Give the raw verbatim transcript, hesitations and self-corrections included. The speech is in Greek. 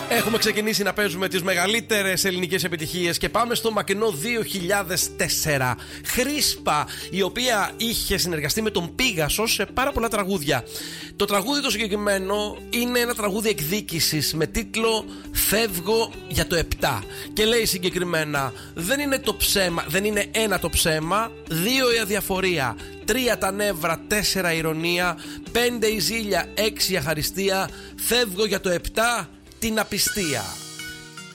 Έχουμε ξεκινήσει να παίζουμε τις μεγαλύτερες ελληνικές επιτυχίες και πάμε στο μακρινό δύο χιλιάδες τέσσερα. Χρίσπα, η οποία είχε συνεργαστεί με τον Πίγασο σε πάρα πολλά τραγούδια. Το τραγούδι το συγκεκριμένο είναι ένα τραγούδι εκδίκησης με τίτλο «Φεύγω για το επτά». Και λέει συγκεκριμένα: δεν είναι το ψέμα, δεν είναι ένα το ψέμα, δύο η αδιαφορία, τρία τα νεύρα, τέσσερα η ηρωνία, πέντε η ζήλια, έξι η αχαριστία, φεύγω για το επτά, την απιστία.